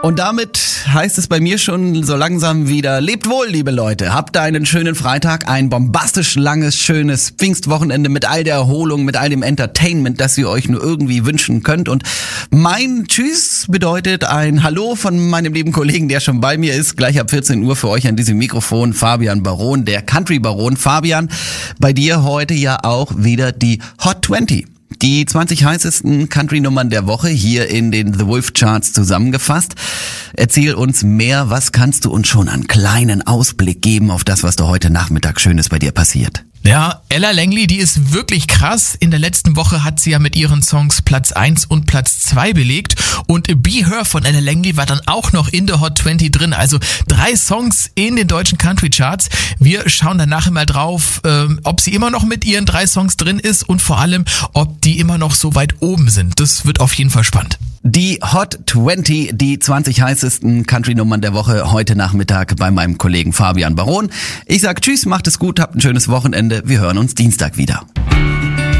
Und damit heißt es bei mir schon so langsam wieder, lebt wohl, liebe Leute. Habt einen schönen Freitag, ein bombastisch langes, schönes Pfingstwochenende mit all der Erholung, mit all dem Entertainment, das ihr euch nur irgendwie wünschen könnt. Und mein Tschüss bedeutet ein Hallo von meinem lieben Kollegen, der schon bei mir ist. Gleich ab 14 Uhr für euch an diesem Mikrofon, Fabian Baron, der Country Baron. Fabian, bei dir heute ja auch wieder die Hot 20. Die 20 heißesten Country-Nummern der Woche hier in den The Wolf Charts zusammengefasst. Erzähl uns mehr, was kannst du uns schon an kleinen Ausblick geben auf das, was da heute Nachmittag Schönes bei dir passiert? Ja, Ella Langley, die ist wirklich krass. In der letzten Woche hat sie ja mit ihren Songs Platz 1 und Platz 2 belegt. Und Be Her von Ella Langley war dann auch noch in der Hot 20 drin. Also 3 Songs in den deutschen Country Charts. Wir schauen dann nachher mal drauf, ob sie immer noch mit ihren 3 Songs drin ist und vor allem, ob die immer noch so weit oben sind. Das wird auf jeden Fall spannend. Die Hot 20, die 20 heißesten Country-Nummern der Woche heute Nachmittag bei meinem Kollegen Fabian Baron. Ich sag Tschüss, macht es gut, habt ein schönes Wochenende. Wir hören uns Dienstag wieder.